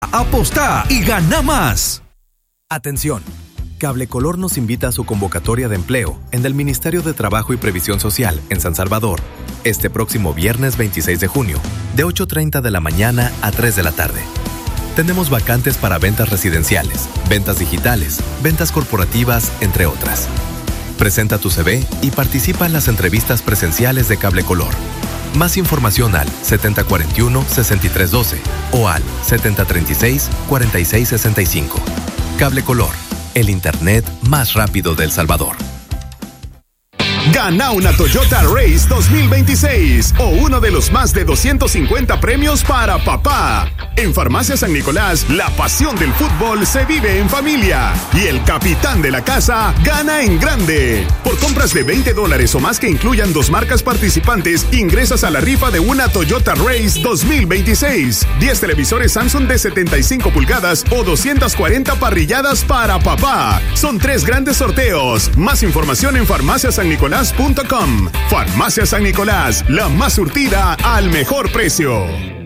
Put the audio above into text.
apostá y gana más. Atención. Cable Color nos invita a su convocatoria de empleo en el Ministerio de Trabajo y Previsión Social en San Salvador, este próximo viernes 26 de junio, de 8:30 de la mañana a 3 de la tarde. Tenemos vacantes para ventas residenciales, ventas digitales, ventas corporativas, entre otras. Presenta tu CV y participa en las entrevistas presenciales de Cable Color. Más información al 7041-6312 o al 7036-4665. Cable Color, el internet más rápido de El Salvador. Gana una Toyota Race 2026 o uno de los más de 250 premios para papá. En Farmacia San Nicolás, la pasión del fútbol se vive en familia y el capitán de la casa gana en grande. Por compras de $20 o más que incluyan 2 marcas participantes, ingresas a la rifa de una Toyota Race 2026, 10 televisores Samsung de 75 pulgadas o 240 parrilladas para papá. Son 3 grandes sorteos. Más información en farmaciasannicolás.com. Farmacia San Nicolás, la más surtida al mejor precio.